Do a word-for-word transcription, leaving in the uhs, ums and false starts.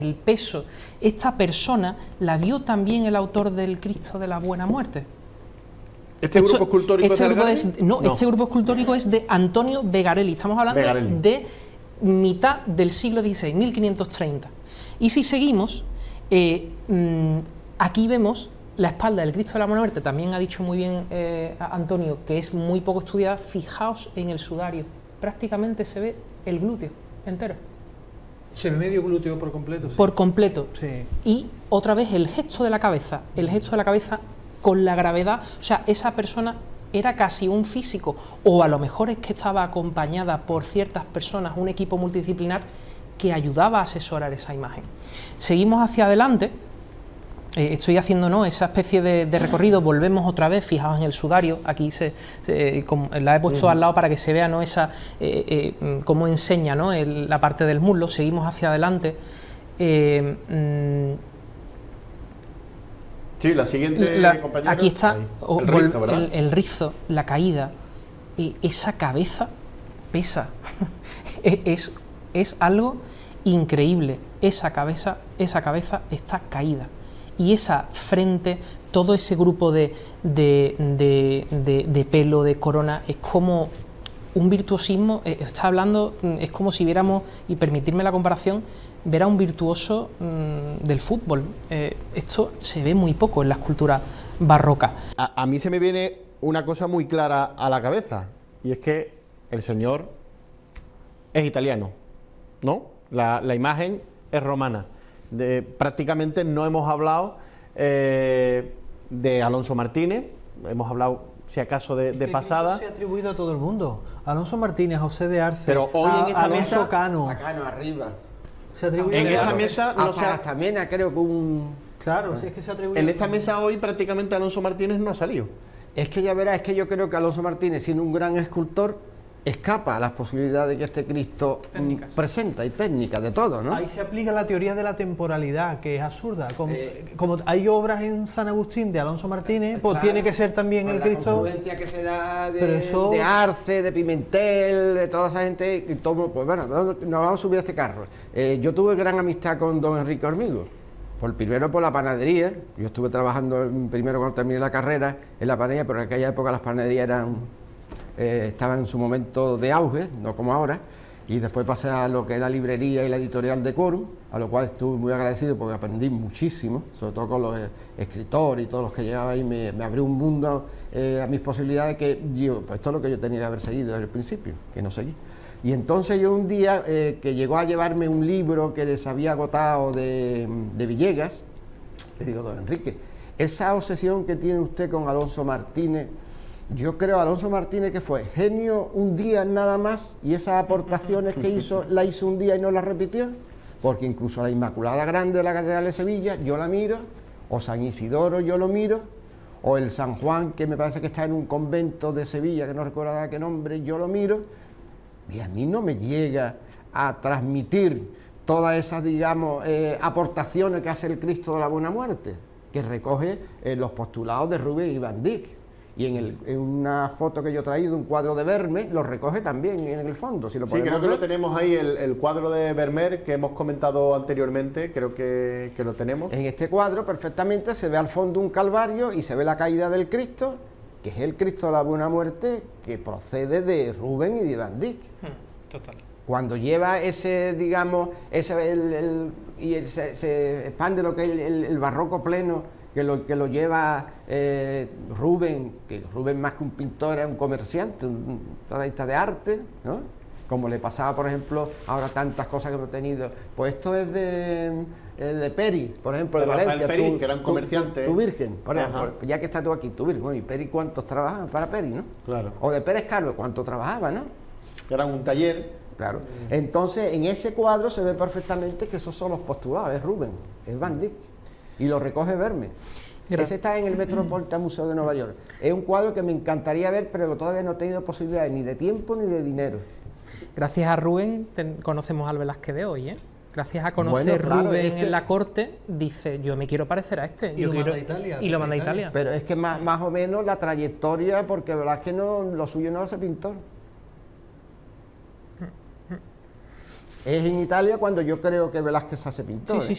el peso, esta persona la vio también el autor del Cristo de la Buena Muerte. ¿Este Esto, grupo escultórico este es de grupo es, no, no, este grupo escultórico es de Antonio Vegarelli. Estamos hablando Vegarelli. de mitad del siglo dieciséis, mil quinientos treinta. Y si seguimos, eh, mmm, aquí vemos la espalda del Cristo de la Buena Muerte. También ha dicho muy bien eh, Antonio que es muy poco estudiada. Fijaos en el sudario, prácticamente se ve el glúteo entero. Se ve medio glúteo por completo. Sí. Por completo. Sí. Y otra vez el gesto de la cabeza, el gesto de la cabeza con la gravedad, o sea, esa persona era casi un físico, o a lo mejor es que estaba acompañada por ciertas personas, un equipo multidisciplinar que ayudaba a asesorar esa imagen. Seguimos hacia adelante, eh, estoy haciendo ¿no? esa especie de, de recorrido, volvemos otra vez, fijaos en el sudario, aquí se, se como, la he puesto uh-huh. al lado para que se vea ¿no? esa eh, eh, cómo enseña ¿no? el, la parte del muslo. Seguimos hacia adelante. Eh, mmm, Sí, la siguiente, la, compañera. Aquí está oh, el, rizo, ¿verdad? El, el rizo, la caída. Eh, esa cabeza pesa. es, es algo increíble. Esa cabeza, esa cabeza está caída. Y esa frente, todo ese grupo de, de, de, de, de pelo, de corona, es como un virtuosismo. Eh, está hablando, es como si viéramos, y permitirme la comparación, ver a un virtuoso mmm, del fútbol. Eh, esto se ve muy poco en la escultura barroca. A, a mí se me viene una cosa muy clara a la cabeza, y es que el señor es italiano, ¿no? La, la imagen es romana. De, prácticamente no hemos hablado eh, de Alonso Martínez, hemos hablado, si acaso, de, de pasada. Se ha atribuido a todo el mundo. Alonso Martínez, José de Arce, pero hoy a, en esta Alonso mesa, Cano. A Cano arriba. Se atribuye en esta claro. mesa no hasta, se ha... hasta Mena creo que un... Claro, si es que se atribuye... En esta mesa hoy prácticamente Alonso Martínez no ha salido. Es que ya verás, es que yo creo que Alonso Martínez, siendo un gran escultor, escapa a las posibilidades que este Cristo técnicas. presenta y técnicas de todo, ¿no? Ahí se aplica la teoría de la temporalidad, que es absurda. Como, eh, como hay obras en San Agustín de Alonso Martínez, pues claro, tiene que ser también el la Cristo... La confluencia que se da de, eso... de Arce, de Pimentel, de toda esa gente, y todo, pues bueno, nos vamos a subir a este carro. Eh, yo tuve gran amistad con don Enrique Hormigo. Por primero por la panadería. Yo estuve trabajando primero cuando terminé la carrera en la panadería, pero en aquella época las panaderías eran... Eh, estaba en su momento de auge, no como ahora, y después pasé a lo que es la librería y la editorial de Quorum, a lo cual estuve muy agradecido porque aprendí muchísimo, sobre todo con los eh, escritores y todos los que llegaban ahí, me, me abrió un mundo eh, a mis posibilidades que yo, pues esto es lo que yo tenía que haber seguido desde el principio, que no seguí. Y entonces yo un día eh, que llegó a llevarme un libro que les había agotado de, de Villegas, le digo, don Enrique, esa obsesión que tiene usted con Alonso Martínez, yo creo Alonso Martínez que fue genio un día nada más y esas aportaciones que hizo, la hizo un día y no la repitió, porque incluso la Inmaculada Grande de la Catedral de Sevilla, yo la miro, o San Isidoro yo lo miro, o el San Juan, que me parece que está en un convento de Sevilla, que no recuerdo qué nombre, yo lo miro, y a mí no me llega a transmitir todas esas, digamos, eh, aportaciones que hace el Cristo de la Buena Muerte, que recoge eh, los postulados de Rubens y Van Dyck. Y en, el, en una foto que yo he traído, un cuadro de Vermeer, lo recoge también en el fondo. Si lo sí, creo ver. que lo tenemos ahí, el, el cuadro de Vermeer que hemos comentado anteriormente, creo que, que lo tenemos. En este cuadro perfectamente se ve al fondo un calvario y se ve la caída del Cristo, que es el Cristo de la Buena Muerte, que procede de Rubens y de Van Dyck. Total. Cuando lleva ese, digamos, ese, el, el, y el, se, se expande lo que es el, el, el barroco pleno, que lo, que lo lleva eh, Rubens, que Rubens más que un pintor era un comerciante, un artista de arte, ¿no? Como le pasaba, por ejemplo, ahora tantas cosas que hemos tenido. Pues esto es de, de Peri, por ejemplo, de, de Valencia. Peri, tu, que era un comerciante. Tu, tu virgen, por ejemplo, ya que estás tú aquí, tu virgen. Bueno, y Peri, ¿cuántos trabajaban para Peri, no? Claro. O de Pérez Carlos, ¿cuánto trabajaba, no? Era un taller. Claro. Entonces, en ese cuadro se ve perfectamente que esos son los postulados, es Rubens, es Van Dyck. Y lo recoge Vermeer. Gracias. Ese está en el Metropolitan Museum de Nueva York. Es un cuadro que me encantaría ver, pero que todavía no he tenido posibilidades ni de tiempo ni de dinero. Gracias a Rubén ten, conocemos al Velázquez de hoy, ¿eh? Gracias a conocer bueno, claro, Rubén es que... en la corte, dice, yo me quiero parecer a este. Y yo lo quiero... manda a Italia. Y lo manda a Italia. Pero es que más, más o menos la trayectoria, porque Velázquez no, lo suyo no lo hace pintor. Es en Italia cuando yo creo que Velázquez hace pintor. Sí, sí,